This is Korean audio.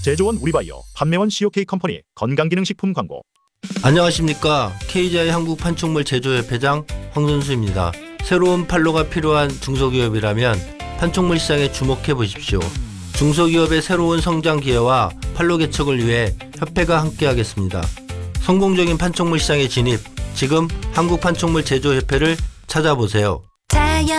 제조원 우리바이오, 판매원 COK 컴퍼니 건강기능식품 광고. 안녕하십니까. KGI 한국판촉물 제조협회장 황선수입니다. 새로운 판로가 필요한 중소기업이라면 판촉물 시장에 주목해 보십시오. 중소기업의 새로운 성장 기회와 판로 개척을 위해 협회가 함께하겠습니다. 성공적인 판촉물 시장에 진입, 지금 한국판촉물 제조협회를 찾아보세요.